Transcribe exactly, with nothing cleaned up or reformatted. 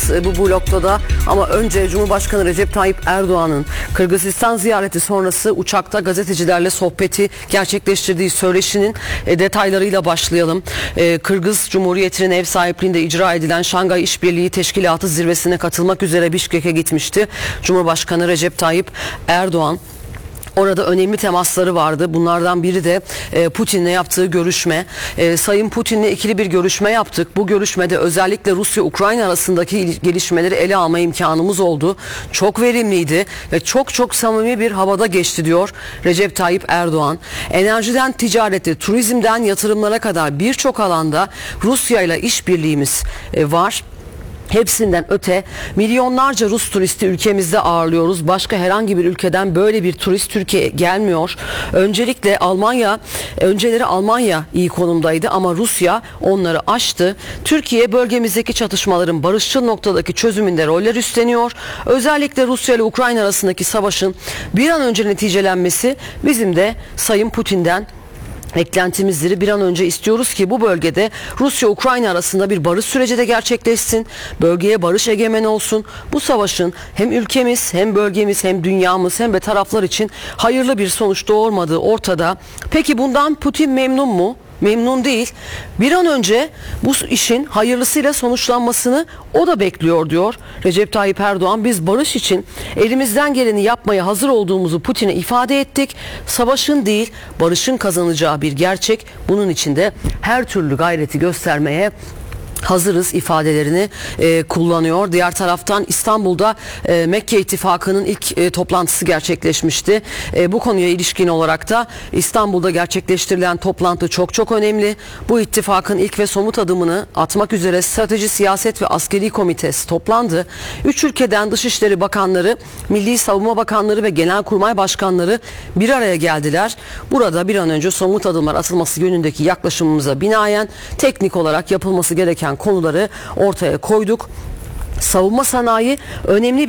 konuşacağız e, bu blokta da. Ama önce Cumhurbaşkanı Recep Tayyip Erdoğan'ın Kırgızistan ziyareti sonrası uçakta gazetecilerle sohbeti gerçekleştirdiği söyleşinin e, detaylarıyla başlayalım. E, Kırgız Cumhuriyeti'nin ev sahipliğinde icra edilen Şangay İşbirliği Teşkilatı zirvesine katılmak üzere Bişkek'e gitmişti. Cumhurbaşkanı Recep Tayyip Erdoğan orada önemli temasları vardı. Bunlardan biri de e, Putin'le yaptığı görüşme. E, Sayın Putin'le ikili bir görüşme yaptık. Bu görüşmede özellikle Rusya-Ukrayna arasındaki gelişmeleri ele alma imkanımız oldu. Çok verimliydi ve çok çok samimi bir havada geçti diyor Recep Tayyip Erdoğan. Enerjiden ticarete, turizmden yatırımlara kadar birçok alanda Rusya ile işbirliğimiz e, var. Hepsinden öte milyonlarca Rus turisti ülkemizde ağırlıyoruz. Başka herhangi bir ülkeden böyle bir turist Türkiye'ye gelmiyor. Öncelikle Almanya, önceleri Almanya iyi konumdaydı ama Rusya onları aştı. Türkiye bölgemizdeki çatışmaların barışçıl noktadaki çözümünde roller üstleniyor. Özellikle Rusya ile Ukrayna arasındaki savaşın bir an önce neticelenmesi bizim de Sayın Putin'den beklentimizdir. Bir an önce istiyoruz ki bu bölgede Rusya-Ukrayna arasında bir barış süreci de gerçekleşsin. Bölgeye barış egemen olsun. Bu savaşın hem ülkemiz hem bölgemiz hem dünyamız hem de taraflar için hayırlı bir sonuç doğurmadığı ortada. Peki bundan Putin memnun mu? Memnun değil. Bir an önce bu işin hayırlısıyla sonuçlanmasını o da bekliyor diyor Recep Tayyip Erdoğan. Biz barış için elimizden geleni yapmaya hazır olduğumuzu Putin'e ifade ettik. Savaşın değil, barışın kazanacağı bir gerçek. Bunun için de her türlü gayreti göstermeye hazırız ifadelerini e, kullanıyor. Diğer taraftan İstanbul'da e, Mekke İttifakı'nın ilk e, toplantısı gerçekleşmişti. E, bu konuya ilişkin olarak da İstanbul'da gerçekleştirilen toplantı çok çok önemli. Bu ittifakın ilk ve somut adımını atmak üzere Strateji, Siyaset ve Askeri Komitesi toplandı. Üç ülkeden Dışişleri Bakanları, Milli Savunma Bakanları ve Genelkurmay Başkanları bir araya geldiler. Burada bir an önce somut adımlar atılması yönündeki yaklaşımımıza binaen teknik olarak yapılması gereken konuları ortaya koyduk. Savunma sanayi önemli